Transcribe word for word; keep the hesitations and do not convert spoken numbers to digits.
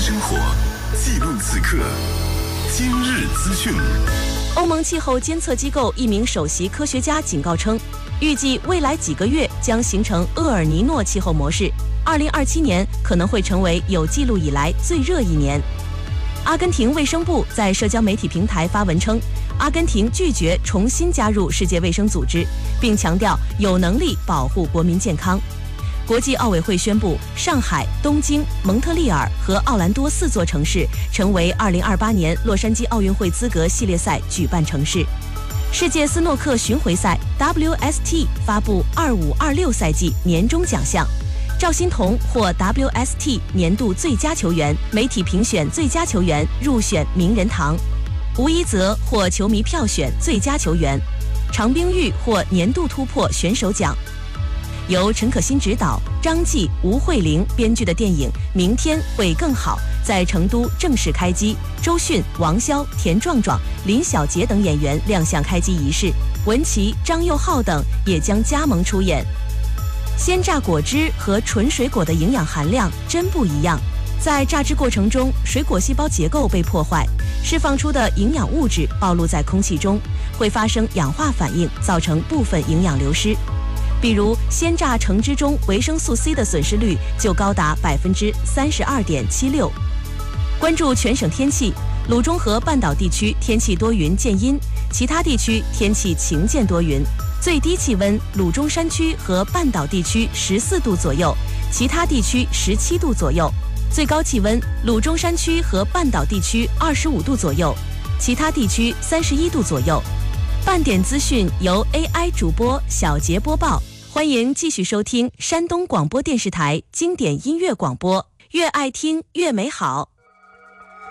生活，记录此刻。今日资讯。 欧盟气候监测机构一名首席科学家警告称，预计未来几个月将形成厄尔尼诺气候模式，二零二七年可能会成为有记录以来最热一年。阿根廷卫生部在社交媒体平台发文称，阿根廷拒绝重新加入世界卫生组织，并强调有能力保护国民健康。国际奥委会宣布，上海、东京、蒙特利尔和奥兰多四座城市成为二零二八年洛杉矶奥运会资格系列赛举办城市。世界斯诺克巡回赛 W S T 发布二五二六赛季年终奖项，赵欣彤获 W S T 年度最佳球员，媒体评选最佳球员入选名人堂。吴一泽获球迷票选最佳球员，常冰玉获年度突破选手奖。由陈可辛执导、张继、吴慧玲编剧的电影《明天会更好》在成都正式开机，周迅、王骁、田壮壮、林小杰等演员亮相开机仪式，文琪、张佑浩等也将加盟出演。鲜榨果汁和纯水果的营养含量真不一样，在榨汁过程中，水果细胞结构被破坏，释放出的营养物质暴露在空气中，会发生氧化反应，造成部分营养流失。比如鲜榨橙汁中维生素 C 的损失率就高达百分之三十二点七六。关注全省天气，鲁中和半岛地区天气多云见阴，其他地区天气晴见多云。最低气温，鲁中山区和半岛地区十四度左右，其他地区十七度左右。最高气温，鲁中山区和半岛地区二十五度左右，其他地区三十一度左右。半点资讯由 A I 主播小杰播报。欢迎继续收听山东广播电视台经典音乐广播，越爱听越美好。